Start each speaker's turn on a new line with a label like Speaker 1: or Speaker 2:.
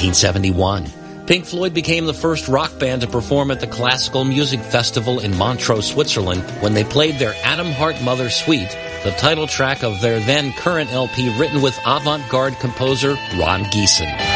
Speaker 1: 1971. Pink Floyd became the first rock band to perform at the Classical Music Festival in Montreux, Switzerland, when they played their Adam Hart Mother Suite, the title track of their then current LP written with avant-garde composer Ron Geeson.